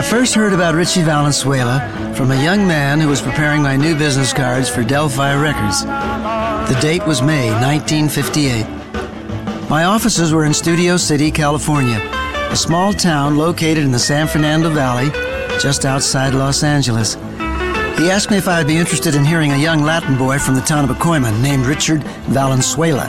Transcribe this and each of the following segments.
first heard about Richie Valenzuela from a young man who was preparing my new business cards for Delphi Records. The date was May 1958. My offices were in Studio City, California, a small town located in the San Fernando Valley, just outside Los Angeles. He asked me if I'd be interested in hearing a young Latin boy from the town of Pacoima named Richard Valenzuela.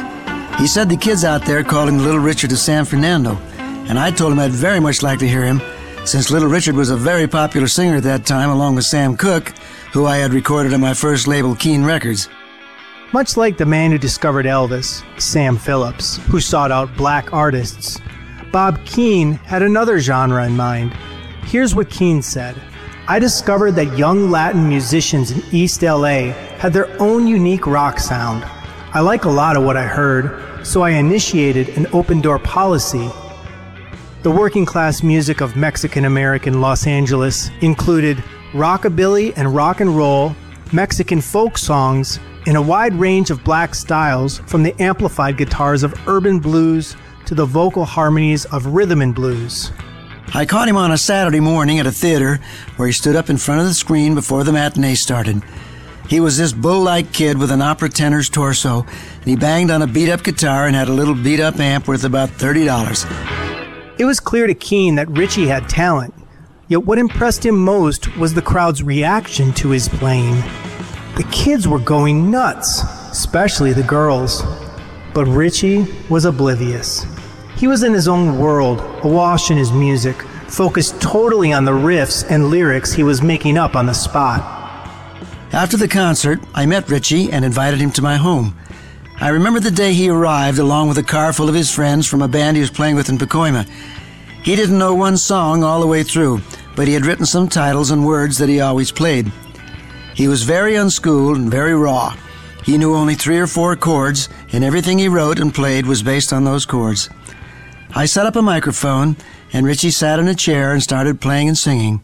He said the kids out there called him Little Richard of San Fernando, and I told him I'd very much like to hear him, since Little Richard was a very popular singer at that time, along with Sam Cooke, who I had recorded on my first label, Keane Records. Much like the man who discovered Elvis, Sam Phillips, who sought out black artists, Bob Keane had another genre in mind. Here's what Keane said. I discovered that young Latin musicians in East LA had their own unique rock sound. I like a lot of what I heard, so I initiated an open-door policy. The working class music of Mexican-American Los Angeles included rockabilly and rock and roll, Mexican folk songs, and a wide range of black styles, from the amplified guitars of urban blues to the vocal harmonies of rhythm and blues. I caught him on a Saturday morning at a theater where he stood up in front of the screen before the matinee started. He was this bull-like kid with an opera tenor's torso, and he banged on a beat-up guitar and had a little beat-up amp worth about $30. It was clear to Keane that Richie had talent, yet what impressed him most was the crowd's reaction to his playing. The kids were going nuts, especially the girls. But Richie was oblivious. He was in his own world, awash in his music, focused totally on the riffs and lyrics he was making up on the spot. After the concert, I met Richie and invited him to my home. I remember the day he arrived along with a car full of his friends from a band he was playing with in Pacoima. He didn't know one song all the way through, but he had written some titles and words that he always played. He was very unschooled and very raw. He knew only 3 or 4 chords, and everything he wrote and played was based on those chords. I set up a microphone, and Richie sat in a chair and started playing and singing.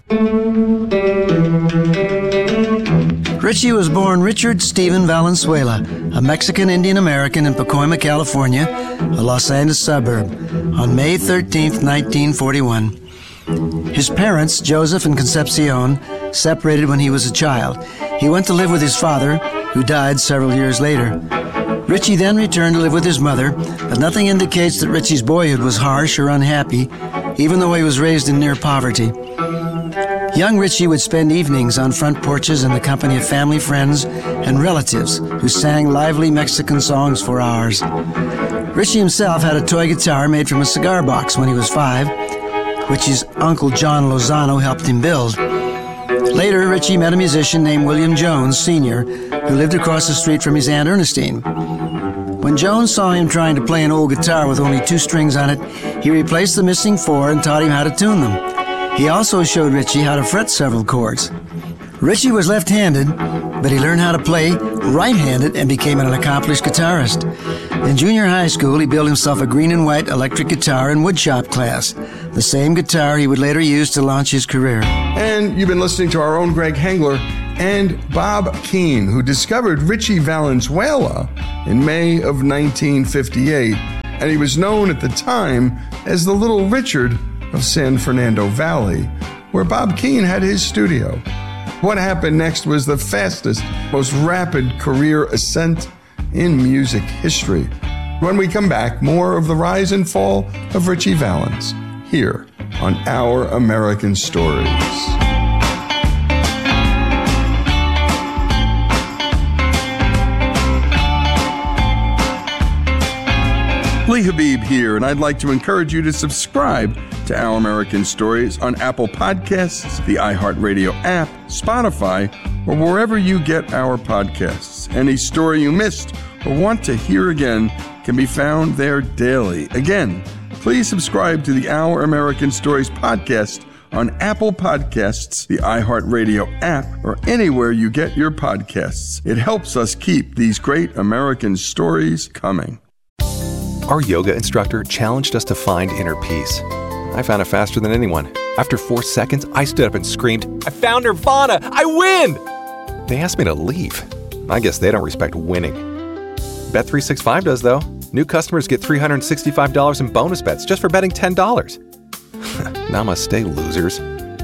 Richie was born Richard Stephen Valenzuela, a Mexican Indian American in Pacoima, California, a Los Angeles suburb, on May 13, 1941. His parents, Joseph and Concepcion, separated when he was a child. He went to live with his father, who died several years later. Richie then returned to live with his mother, but nothing indicates that Richie's boyhood was harsh or unhappy, even though he was raised in near poverty. Young Richie would spend evenings on front porches in the company of family friends and relatives who sang lively Mexican songs for hours. Richie himself had a toy guitar made from a cigar box when he was 5, which his uncle John Lozano helped him build. Later, Richie met a musician named William Jones, Sr., who lived across the street from his Aunt Ernestine. When Jones saw him trying to play an old guitar with only 2 strings on it, he replaced the missing 4 and taught him how to tune them. He also showed Richie how to fret several chords. Richie was left-handed, but he learned how to play right-handed and became an accomplished guitarist. In junior high school, he built himself a green and white electric guitar in woodshop class, the same guitar he would later use to launch his career. And you've been listening to our own Greg Hengler and Bob Keane, who discovered Richie Valenzuela in May of 1958, and he was known at the time as the Little Richard of San Fernando Valley, where Bob Keane had his studio. What happened next was the fastest, most rapid career ascent in music history. When we come back, more of the rise and fall of Richie Valens here on Our American Stories. Lee Habib here, and I'd like to encourage you to subscribe to Our American Stories on Apple Podcasts, the iHeartRadio app, Spotify, or wherever you get our podcasts. Any story you missed or want to hear again can be found there daily. Again, please subscribe to the Our American Stories podcast on Apple Podcasts, the iHeartRadio app, or anywhere you get your podcasts. It helps us keep these great American stories coming. Our yoga instructor challenged us to find inner peace. I found it faster than anyone. After 4 seconds, I stood up and screamed, "I found Nirvana! I win!" They asked me to leave. I guess they don't respect winning. Bet365 does, though. New customers get $365 in bonus bets just for betting $10. Namaste, losers.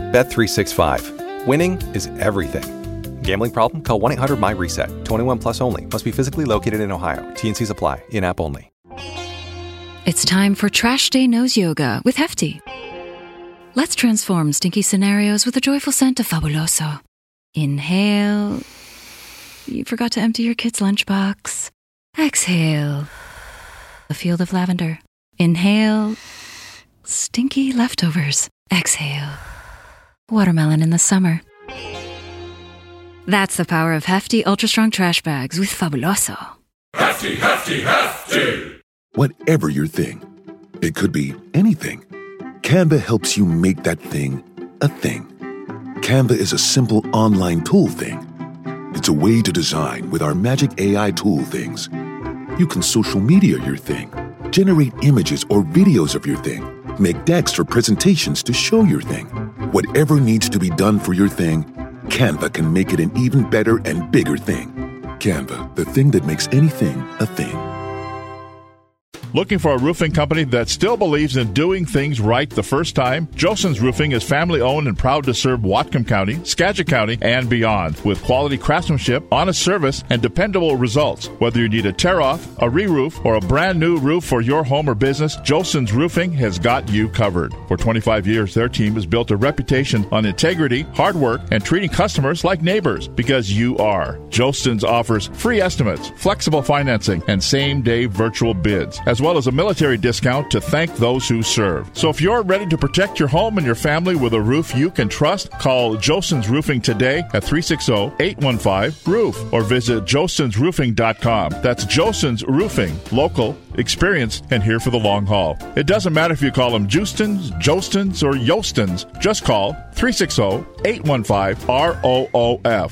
Bet365. Winning is everything. Gambling problem? Call 1-800-MY-RESET. 21 plus only. Must be physically located in Ohio. T&Cs apply. In-app only. It's time for Trash Day Nose Yoga with Hefty. Let's transform stinky scenarios with a joyful scent of Fabuloso. Inhale. You forgot to empty your kid's lunchbox. Exhale. A field of lavender. Inhale. Stinky leftovers. Exhale. Watermelon in the summer. That's the power of Hefty Ultra Strong Trash Bags with Fabuloso. Hefty, Hefty, Hefty! Whatever your thing, it could be anything. Canva helps you make that thing a thing. Canva is a simple online tool thing. It's a way to design with our magic AI tool things. You can social media your thing, generate images or videos of your thing, make decks for presentations to show your thing. Whatever needs to be done for your thing, Canva can make it an even better and bigger thing. Canva, the thing that makes anything a thing. Looking for a roofing company that still believes in doing things right the first time? Joson's Roofing is family-owned and proud to serve Whatcom County, Skagit County, and beyond with quality craftsmanship, honest service, and dependable results. Whether you need a tear-off, a re-roof, or a brand-new roof for your home or business, Joson's Roofing has got you covered. For 25 years, their team has built a reputation on integrity, hard work, and treating customers like neighbors, because you are. Joson's offers free estimates, flexible financing, and same-day virtual bids, as well as a military discount to thank those who serve. So if you're ready to protect your home and your family with a roof you can trust, call Joson's Roofing today at 360-815-ROOF or visit josonsroofing.com. That's Joson's Roofing, local, experienced, and here for the long haul. It doesn't matter if you call them Justins, Jostins, or Yostins. Just call 360-815-ROOF.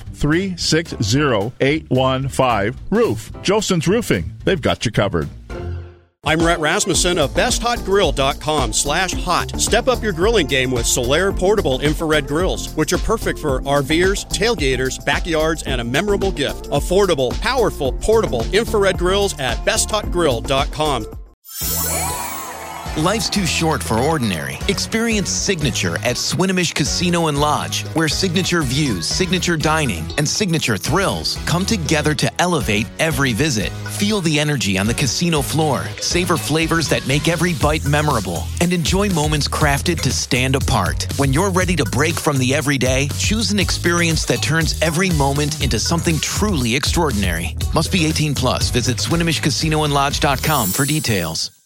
360-815-ROOF. Joson's Roofing. They've got you covered. I'm Rhett Rasmussen of BestHotGrill.com/hot. Step up your grilling game with Solaire portable infrared grills, which are perfect for RVers, tailgaters, backyards, and a memorable gift. Affordable, powerful, portable infrared grills at BestHotGrill.com. Life's too short for ordinary. Experience Signature at Swinomish Casino and Lodge, where signature views, signature dining, and signature thrills come together to elevate every visit. Feel the energy on the casino floor, savor flavors that make every bite memorable, and enjoy moments crafted to stand apart. When you're ready to break from the everyday, choose an experience that turns every moment into something truly extraordinary. Must be 18 plus. Visit SwinomishCasinoandLodge.com for details.